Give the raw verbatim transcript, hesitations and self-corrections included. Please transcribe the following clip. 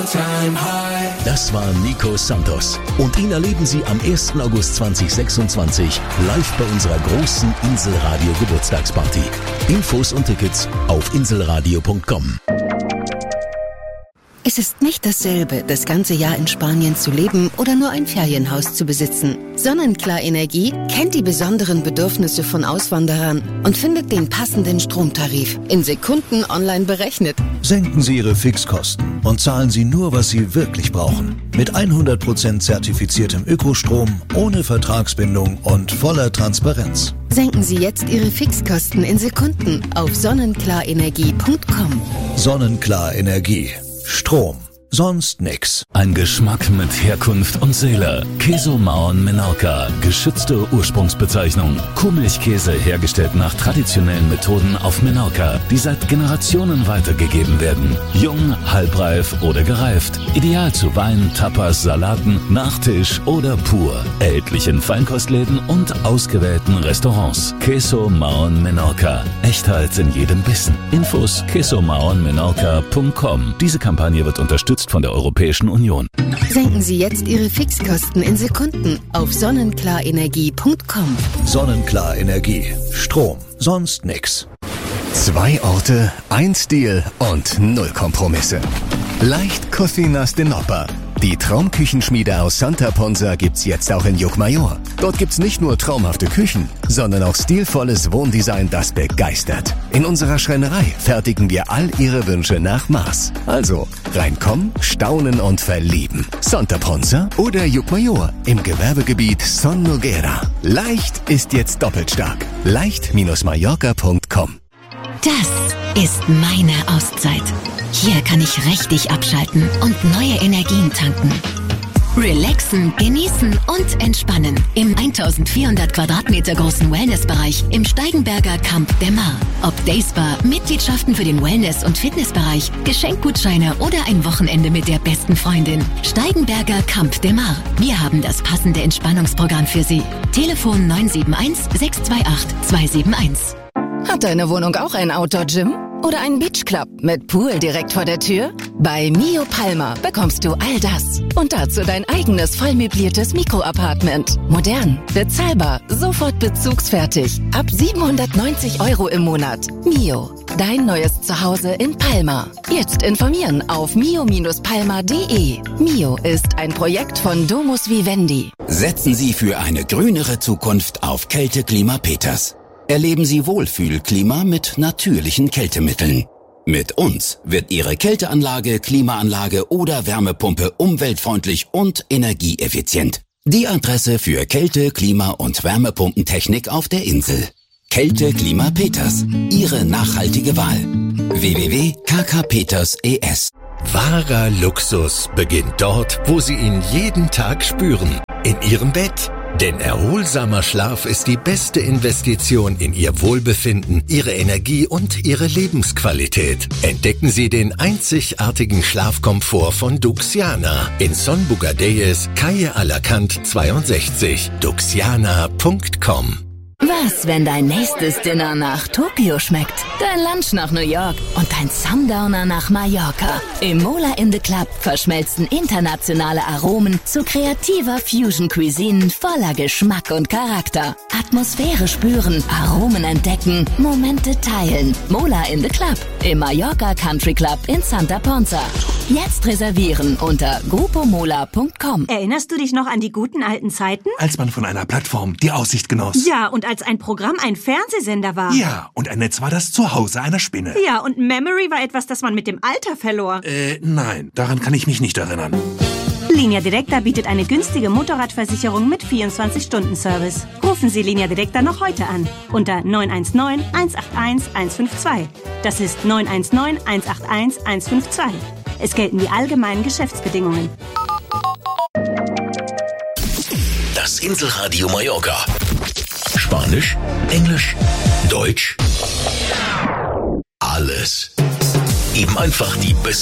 Das war Nico Santos. Und ihn erleben Sie am ersten August zweitausendsechsundzwanzig live bei unserer großen Inselradio Geburtstagsparty. Infos und Tickets auf inselradio punkt com. Es ist nicht dasselbe, das ganze Jahr in Spanien zu leben oder nur ein Ferienhaus zu besitzen. Sonnenklar Energie kennt die besonderen Bedürfnisse von Auswanderern und findet den passenden Stromtarif in Sekunden online berechnet. Senken Sie Ihre Fixkosten und zahlen Sie nur, was Sie wirklich brauchen. Mit hundert Prozent zertifiziertem Ökostrom, ohne Vertragsbindung und voller Transparenz. Senken Sie jetzt Ihre Fixkosten in Sekunden auf sonnenklar-energie punkt com. Sonnenklar Energie. Strom. Sonst nix. Ein Geschmack mit Herkunft und Seele. Queso Mauern Menorca. Geschützte Ursprungsbezeichnung. Kuhmilchkäse hergestellt nach traditionellen Methoden auf Menorca, die seit Generationen weitergegeben werden. Jung, halbreif oder gereift. Ideal zu Wein, Tapas, Salaten, Nachtisch oder pur. Erhältlich in Feinkostläden und ausgewählten Restaurants. Queso Mauern Menorca. Echtheit in jedem Bissen. Infos queso mauern menorca punkt com. Diese Kampagne wird unterstützt von der Europäischen Union. Senken Sie jetzt Ihre Fixkosten in Sekunden auf sonnenklar-energie punkt com. Sonnenklar Energie. Strom. Sonst nix. Zwei Orte, ein Stil und null Kompromisse. Leicht Cocinas de Nopper. Die Traumküchenschmiede aus Santa Ponsa gibt's jetzt auch in Llucmajor. Dort gibt's nicht nur traumhafte Küchen, sondern auch stilvolles Wohndesign, das begeistert. In unserer Schreinerei fertigen wir all Ihre Wünsche nach Maß. Also reinkommen, staunen und verlieben. Santa Ponsa oder Llucmajor im Gewerbegebiet Son Noguera. Leicht ist jetzt doppelt stark. leicht Mallorca punkt com. Das ist meine Auszeit. Hier kann ich richtig abschalten und neue Energien tanken. Relaxen, genießen und entspannen im eintausendvierhundert Quadratmeter großen Wellnessbereich im Steigenberger Camp de Mar. Ob Dayspa, Mitgliedschaften für den Wellness- und Fitnessbereich, Geschenkgutscheine oder ein Wochenende mit der besten Freundin. Steigenberger Camp de Mar. Wir haben das passende Entspannungsprogramm für Sie. Telefon neun sieben eins, sechs zwei acht, zwei sieben eins. Hat deine Wohnung auch ein Outdoor-Gym? Oder einen Beachclub mit Pool direkt vor der Tür? Bei Mio Palma bekommst du all das. Und dazu dein eigenes vollmöbliertes Mikroapartment. Modern, bezahlbar, sofort bezugsfertig. Ab siebenhundertneunzig Euro im Monat. Mio, dein neues Zuhause in Palma. Jetzt informieren auf mio Palma punkt de. Mio ist ein Projekt von Domus Vivendi. Setzen Sie für eine grünere Zukunft auf Kälteklima Peters. Erleben Sie Wohlfühlklima mit natürlichen Kältemitteln. Mit uns wird Ihre Kälteanlage, Klimaanlage oder Wärmepumpe umweltfreundlich und energieeffizient. Die Adresse für Kälte-, Klima- und Wärmepumpentechnik auf der Insel. Kälte Klima Peters. Ihre nachhaltige Wahl. w w w punkt k k peters punkt e s. Wahrer Luxus beginnt dort, wo Sie ihn jeden Tag spüren. In Ihrem Bett. Denn erholsamer Schlaf ist die beste Investition in Ihr Wohlbefinden, Ihre Energie und Ihre Lebensqualität. Entdecken Sie den einzigartigen Schlafkomfort von Duxiana in Son Bugadeyes, Calle Alacant zweiundsechzig. duxiana punkt com. Was, wenn dein nächstes Dinner nach Tokio schmeckt, dein Lunch nach New York und dein Sundowner nach Mallorca? Im Mola in the Club verschmelzen internationale Aromen zu kreativer Fusion-Cuisine voller Geschmack und Charakter. Atmosphäre spüren, Aromen entdecken, Momente teilen. Mola in the Club im Mallorca Country Club in Santa Ponsa. Jetzt reservieren unter grupo mola punkt com. Erinnerst du dich noch an die guten alten Zeiten? Als man von einer Plattform die Aussicht genoss. Ja, und als ein Programm ein Fernsehsender war. Ja, und ein Netz war das Zuhause einer Spinne. Ja, und Memory war etwas, das man mit dem Alter verlor. Äh, nein, daran kann ich mich nicht erinnern. Linea Directa bietet eine günstige Motorradversicherung mit vierundzwanzig Stunden Service. Rufen Sie Linea Directa noch heute an unter neun eins neun, eins acht eins, eins fünf zwei. Das ist neun eins neun, eins acht eins, eins fünf zwei. Es gelten die allgemeinen Geschäftsbedingungen. Das Inselradio Mallorca. Spanisch, Englisch, Deutsch. Alles. Eben einfach die besten